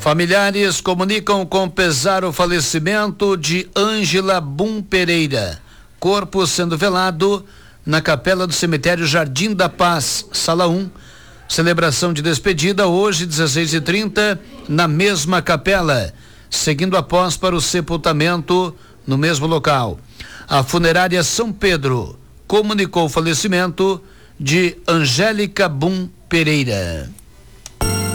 Familiares comunicam com pesar o falecimento de Ângela Bum Pereira. Corpo sendo velado na capela do cemitério Jardim da Paz, sala 1. Celebração de despedida hoje, 16h30, na mesma capela, seguindo após para o sepultamento no mesmo local. A funerária São Pedro comunicou o falecimento de Angélica Bum Pereira.